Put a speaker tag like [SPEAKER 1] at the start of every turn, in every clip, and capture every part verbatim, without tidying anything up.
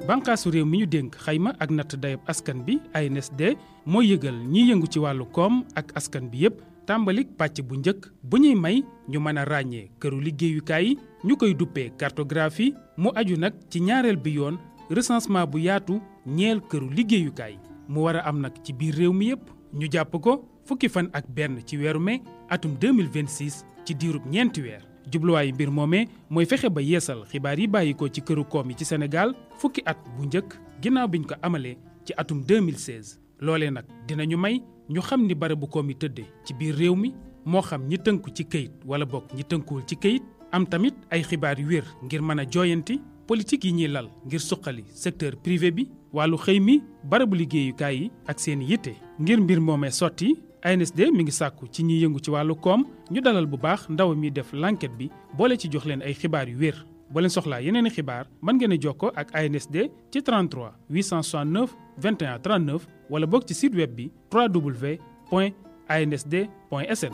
[SPEAKER 1] bànqaasu réew mi ñu dénk xayma ak natt dayab askan bi A N S D moo yëgal ñiy yëngu ci wàllu koom ak askan bi yépp tàmbalik pàcc bu njëkk bu ñuy may ñu mën a ràññee këru liggéeyukaay yi ñu koy duppee cartographie mu aju nag ci ñaareel bi yoon recensement bu yaatu ñeel këru liggéeyukaay mu war a am nag ci biir réew mi yépp ñu jàpp ko fukki fan ak benn ci weeru mai atum deux mille vingt-six ci diirub ñeenti weer jubluwaayu mbir moomee mooy fexe ba yeesal xibaar yi bàyyi ko ci këru koom yi ci Sénégal fukki at bu njëkk ginnaaw biñ ko amalee ci atum deux mille seize loolee nag dinañu may ñu xam ni barabu koom yi tëdde ci biir réew mi moo xam ñi tënku ci këyit wala bokk ñi tënkuwul ci këyit am tamit ay xibaar yu wér ngir mën a jooyanti politique yi ñuy lal ngir suqali secteur privé bi wàllu xëy mi barabu liggéeyukaay yi ak seen yitte ngir mbir moomee sotti A N S D mi ngi sàkku ci ñiy yëngu ci wàllu koom ñu dalal bu baax ndaw mi def l'enquête bi boole ci jox leen ay xibaar yu wér boo leen soxlaa yeneen i xibaar mën ngeen a jokkoo ak A N S D ci trente-trois huit cent soixante-neuf vingt et un trente-neuf wala boog ci site web bi w w w point a n s d point s n.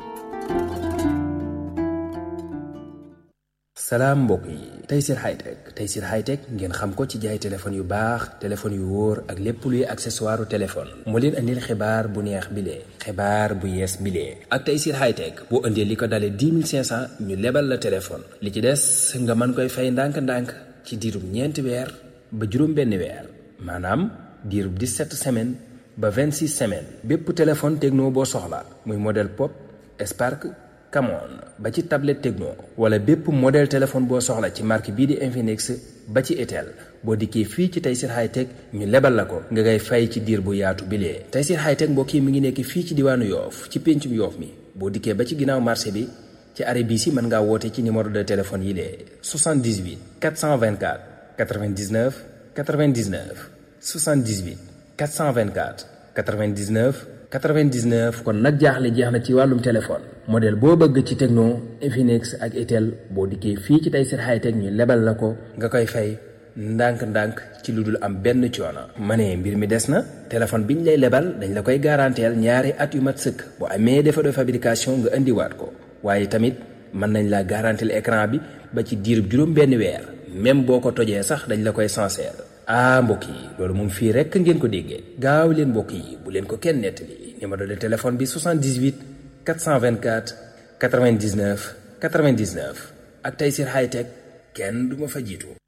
[SPEAKER 2] salaam mbokk yi Tayssir Hightech Tayssir Hightech ngeen xam ko ci jaay téléphone yu baax téléphone yu wóor ak lépp luy accessoire téléphone moo leen andil xibaar bu neex bile xibaar bu yees bile ak Tayssir Hightech boo indee li ko dalee dix mille cinq cent ñu lebal la téléphone li ci des nga mën koy fay ndànk-ndànk ci diirub ñeenti weer ba juróom benn weer maanaam diirub dix-sept semaines ba vingt-six semaines bépp téléphone Tecno boo soxla muy modèle Pop Spark Camon ba ci tablette Tecno wala bépp modèle téléphone boo soxla ci marque bii di Infinix ba ci Itel boo dikkee fii ci Tayssir Hightech ñu lebal la ko nga ngay fay ci diir bu yaatu bilee Tayssir Hightech mbokk yi mi ngi nekk fii ci diwaanu Yoof ci péncum Yoof mi boo dikkee ba ci ginnaaw marché bi ci arrêt bii si mën ngaa woote ci numéro de téléphone yi lee soixante-dix-huit quatre cent vingt-quatre quatre-vingt-dix-neuf quatre-vingt-dix-neuf soixante-dix-huit quatre cent vingt-quatre quatre-vingt-dix-neuf quatre-vingt-dix-neuf kon nag jaaxle jeex na ci wàllum téléphone modèle boo bëgg ci Tecno Infinix ak Itel boo dikkee fii ci Tayssir Hightech ñu lebal la ko nga koy fay ndànk-ndànk ci lu dul am benn coono. ma ne mbir mi des na téléphone biñ lay lebal dañ la koy garanteel ñaari at yu mat sëkk bu amee défaut de fabrication nga indiwaat ko waaye tamit mën nañ la garanteel écran bi ba ci diirub juróom benn weer même boo ko tojee sax dañ la koy sincère. ah mbokk yi loolu moom fii rekk ngeen ko déggee gaaw leen mbokk yi bu leen ko kenn nettali numéro de téléphone bi soixante-dix-huit quatre cent vingt-quatre quatre-vingt-dix-neuf quatre-vingt-dix-neuf ak Tayssir Hightech kenn du ma fa jiitu.